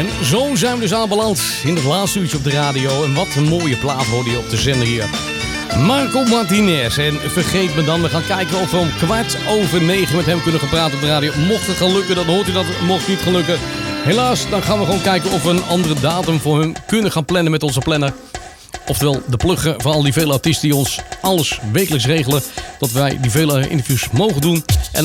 En zo zijn we dus aanbeland in het laatste uurtje op de radio. En wat een mooie plaat hoorde je op de zender hier. Marco Martinez. En vergeet me dan, we gaan kijken of we om 9:15 met hem kunnen gaan praten op de radio. Mocht het gaan lukken, dan hoort u dat. Mocht niet gaan lukken, helaas, dan gaan we gewoon kijken of we een andere datum voor hem kunnen gaan plannen met onze planner. Oftewel de pluggen van al die vele artiesten die ons alles wekelijks regelen. Dat wij die vele interviews mogen doen. En